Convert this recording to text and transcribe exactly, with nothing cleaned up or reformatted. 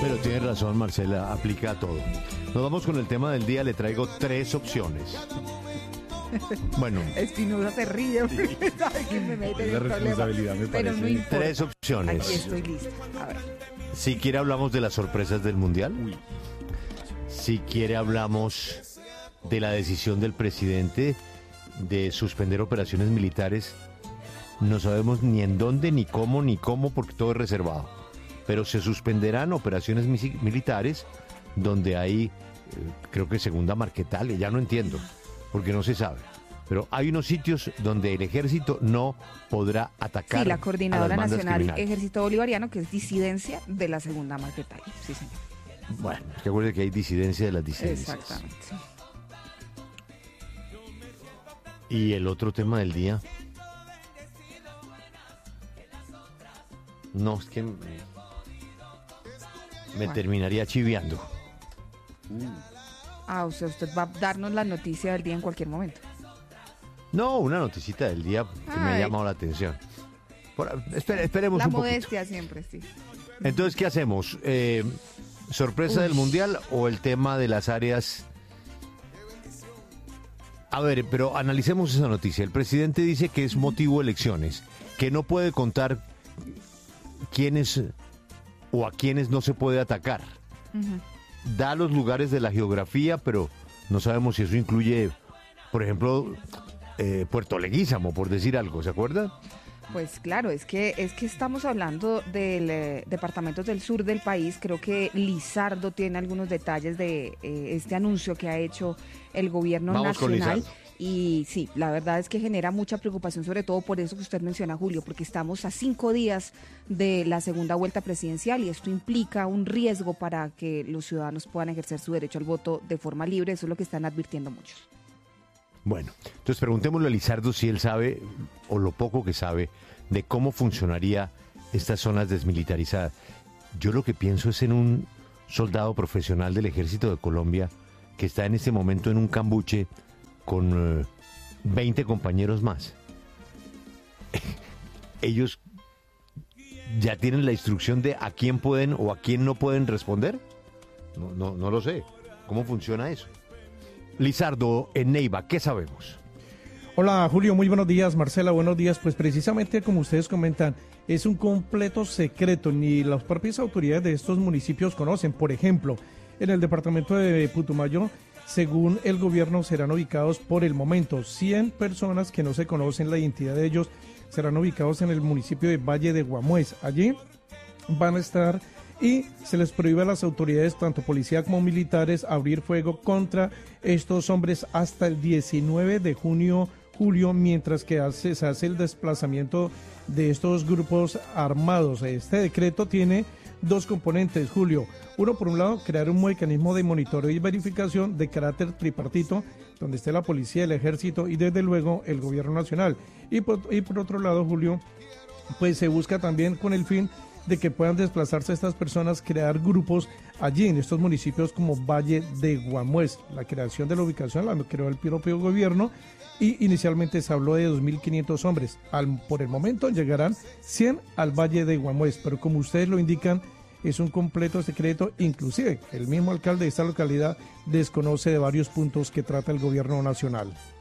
Pero tiene razón, Marcela, aplica a todo. Nos vamos con el tema del día, le traigo tres opciones. Bueno. Espinosa se ríe porque sabe que me mete en la el responsabilidad problema. me parece. Pero no importa. Tres opciones. Aquí estoy lista. A ver. Si quiere hablamos de las sorpresas del Mundial. Uy. Si quiere hablamos de la decisión del presidente de suspender operaciones militares. No sabemos ni en dónde, ni cómo, ni cómo, porque todo es reservado. Pero se suspenderán operaciones misi- militares donde hay, eh, creo que segunda Marquetalia, ya no entiendo, porque no se sabe. Pero hay unos sitios donde el ejército no podrá atacar. Sí, la a Coordinadora las bandas Nacional criminales. Ejército Bolivariano, que es disidencia de la segunda Marquetalia. Sí, señor. Bueno, es que acuerde que hay disidencia de las disidencias. Exactamente. Y el otro tema del día. No, es que me, me Bueno. terminaría chiviando. Ah, o sea, usted va a darnos la noticia del día en cualquier momento. No, una noticita del día que me ha Ay. llamado la atención. Por- espere- esperemos La un poquito. modestia siempre, sí. Entonces, ¿qué hacemos? Eh, ¿Sorpresa Uy. del Mundial o el tema de las áreas? A ver, pero analicemos esa noticia. El presidente dice que es motivo de elecciones, que no puede contar quiénes o a quiénes no se puede atacar. Ujú. Da los lugares de la geografía, pero no sabemos si eso incluye, por ejemplo, eh, Puerto Leguízamo, por decir algo, ¿se acuerda? Pues claro, es que es que estamos hablando del eh, departamentos del sur del país. Creo que Lizardo tiene algunos detalles de eh, este anuncio que ha hecho el gobierno Vamos con nacional. Lizardo. Y sí, la verdad es que genera mucha preocupación, sobre todo por eso que usted menciona, Julio, porque estamos a cinco días de la segunda vuelta presidencial y esto implica un riesgo para que los ciudadanos puedan ejercer su derecho al voto de forma libre. Eso es lo que están advirtiendo muchos. Bueno, entonces preguntémosle a Lizardo si él sabe, o lo poco que sabe, de cómo funcionaría estas zonas desmilitarizadas. Yo lo que pienso es en un soldado profesional del Ejército de Colombia que está en este momento en un cambuche con eh, veinte compañeros más. Ellos ya tienen la instrucción de a quién pueden o a quién no pueden responder. No, no, no lo sé. ¿Cómo funciona eso? Lizardo, en Neiva, ¿qué sabemos? Hola Julio, muy buenos días. Marcela, buenos días. Pues precisamente como ustedes comentan, es un completo secreto, ni las propias autoridades de estos municipios conocen. Por ejemplo, en el departamento de Putumayo, según el gobierno, serán ubicados por el momento cien personas que no se conocen la identidad de ellos, serán ubicados en el municipio de Valle de Guamués. Allí van a estar y se les prohíbe a las autoridades, tanto policía como militares, abrir fuego contra estos hombres hasta el diecinueve de junio, julio, mientras que hace, se hace el desplazamiento de estos grupos armados. Este decreto tiene dos componentes, Julio. Uno, por un lado, crear un mecanismo de monitoreo y verificación de carácter tripartito, donde esté la policía, el ejército y desde luego el gobierno nacional. Y por, y por otro lado, Julio, pues se busca también con el fin de que puedan desplazarse estas personas, crear grupos allí en estos municipios como Valle de Guamués. La creación de la ubicación la creó el propio gobierno y inicialmente se habló de dos mil quinientos hombres. Al, por el momento llegarán cien al Valle de Guamués, pero como ustedes lo indican, es un completo secreto. Inclusive el mismo alcalde de esta localidad desconoce de varios puntos que trata el gobierno nacional.